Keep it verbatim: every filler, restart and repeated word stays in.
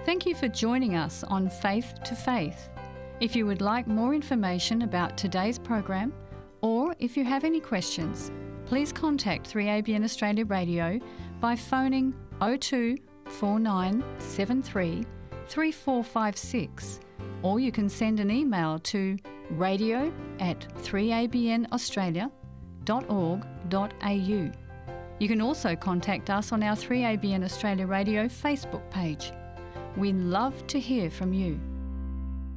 Thank you for joining us on Faith to Faith. If you would like more information about today's program, or if you have any questions, please contact three A B N Australia Radio by phoning oh two four nine seven three three four five six, or you can send an email to radio at three a b n australia dot org dot a u. You can also contact us on our three A B N Australia Radio Facebook page. We love to hear from you.